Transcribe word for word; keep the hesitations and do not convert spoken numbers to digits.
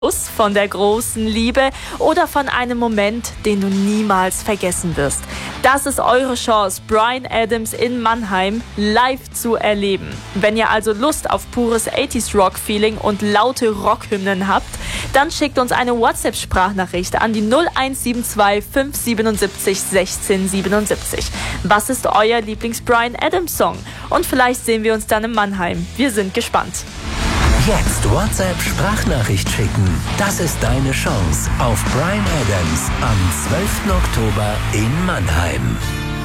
von der großen Liebe oder von einem Moment, den du niemals vergessen wirst. Das ist eure Chance, Bryan Adams in Mannheim live zu erleben. Wenn ihr also Lust auf pures achtziger Rock-Feeling und laute Rockhymnen habt, dann schickt uns eine WhatsApp-Sprachnachricht an die null eins sieben zwei fünf sieben sieben sechs eins sieben sieben. Was ist euer Lieblings-Bryan Adams-Song? Und vielleicht sehen wir uns dann in Mannheim. Wir sind gespannt. Jetzt WhatsApp-Sprachnachricht schicken. Das ist deine Chance auf Bryan Adams am zwölften Oktober in Mannheim.